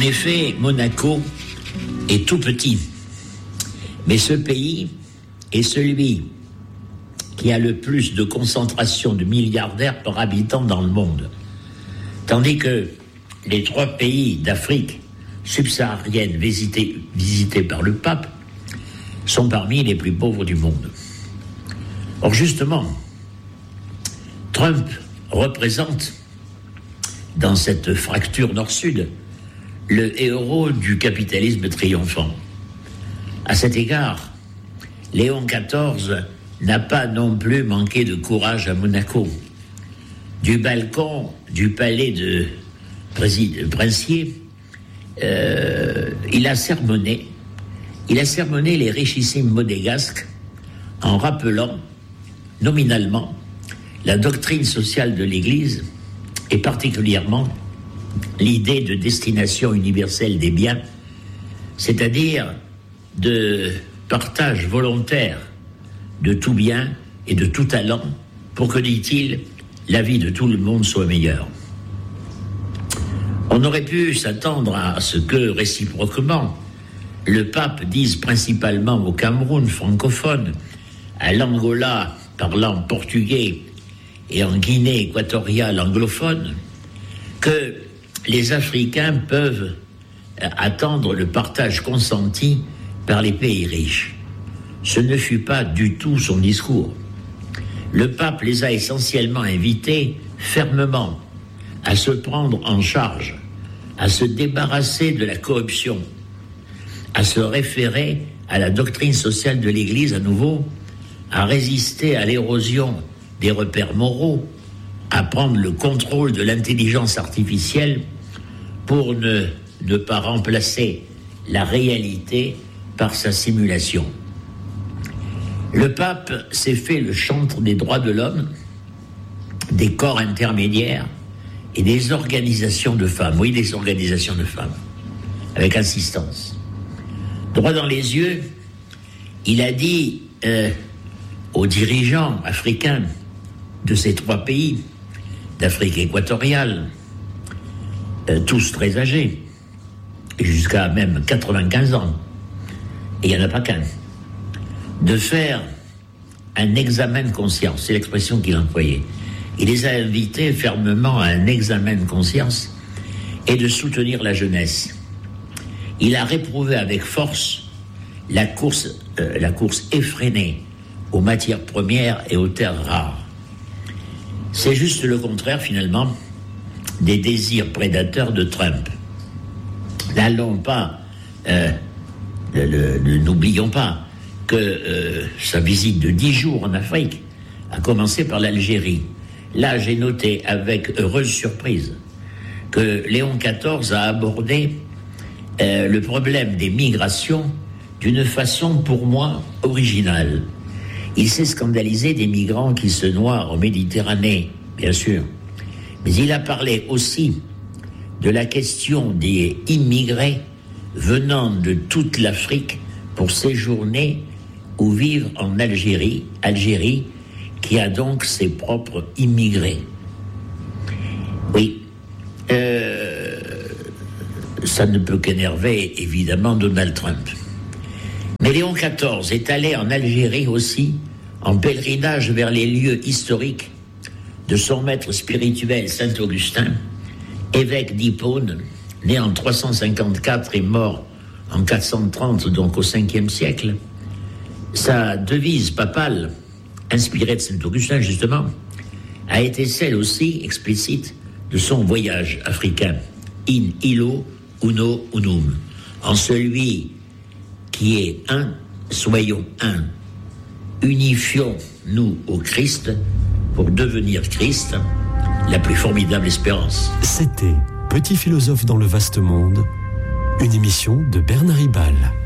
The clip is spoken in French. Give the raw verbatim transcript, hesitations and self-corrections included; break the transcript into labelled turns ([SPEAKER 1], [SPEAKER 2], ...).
[SPEAKER 1] effet, Monaco est tout petit. Mais ce pays est celui qui a le plus de concentration de milliardaires par habitant dans le monde. Tandis que les trois pays d'Afrique subsaharienne visités, visités par le pape sont parmi les plus pauvres du monde. Or justement, Trump représente, dans cette fracture nord-sud, le héros du capitalisme triomphant. À cet égard, Léon quatorze n'a pas non plus manqué de courage à Monaco. Du balcon du palais de Princier, euh, il a sermonné, il a sermonné les richissimes monégasques en rappelant nominalement la doctrine sociale de l'Église et particulièrement l'idée de destination universelle des biens, c'est-à-dire de partage volontaire de tout bien et de tout talent pour que, dit-il, la vie de tout le monde soit meilleure. On aurait pu s'attendre à ce que, réciproquement, le pape dise principalement au Cameroun francophone, à l'Angola parlant portugais et en Guinée équatoriale anglophone, que les Africains peuvent attendre le partage consenti par les pays riches. Ce ne fut pas du tout son discours. Le pape les a essentiellement invités fermement à se prendre en charge, à se débarrasser de la corruption, à se référer à la doctrine sociale de l'Église à nouveau, à résister à l'érosion des repères moraux, à prendre le contrôle de l'intelligence artificielle pour ne, ne pas remplacer la réalité par sa simulation. Le pape s'est fait le chantre des droits de l'homme, des corps intermédiaires et des organisations de femmes. Oui, des organisations de femmes, avec insistance. Droit dans les yeux, il a dit euh, aux dirigeants africains de ces trois pays, d'Afrique équatoriale, euh, tous très âgés, jusqu'à même quatre-vingt-quinze ans, et il n'y en a pas qu'un, de faire un examen de conscience, c'est l'expression qu'il employait. Il les a invités fermement à un examen de conscience et de soutenir la jeunesse. Il a réprouvé avec force la course, euh, la course effrénée aux matières premières et aux terres rares. C'est juste le contraire, finalement, des désirs prédateurs de Trump. N'allons pas, euh, le, le, le, n'oublions pas que euh, sa visite de dix jours en Afrique a commencé par l'Algérie. Là, j'ai noté avec heureuse surprise que Léon quatorze a abordé euh, le problème des migrations d'une façon, pour moi, originale. Il s'est scandalisé des migrants qui se noient en Méditerranée, bien sûr. Mais il a parlé aussi de la question des immigrés venant de toute l'Afrique pour séjourner ou vivre en Algérie, Algérie qui a donc ses propres immigrés. Oui, euh, ça ne peut qu'énerver évidemment Donald Trump. Mais Léon quatorze est allé en Algérie aussi, en pèlerinage vers les lieux historiques de son maître spirituel Saint-Augustin, évêque d'Hippone, né en trois cent cinquante-quatre et mort en quatre cent trente, donc au cinquième siècle. Sa devise papale, inspirée de Saint-Augustin justement, a été celle aussi explicite de son voyage africain, in illo uno unum, en celui qui est un, soyons un, unifions-nous au Christ pour devenir Christ, la plus formidable espérance.
[SPEAKER 2] C'était Petit philosophe dans le vaste monde, une émission de Bernard Ribal.